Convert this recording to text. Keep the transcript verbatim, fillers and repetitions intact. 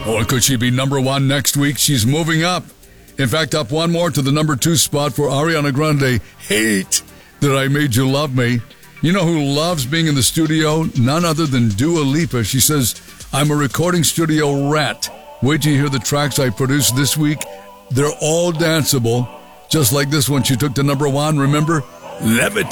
Or could she be number one next week? She's moving up. In fact, up one more to the number two spot for Ariana Grande. Hate That I Made You Love Me. You know who loves being in the studio? None other than Dua Lipa. She says, I'm a recording studio rat. Wait till you hear the tracks I produced this week. They're all danceable. Just like this one she took to number one, remember? Levitate.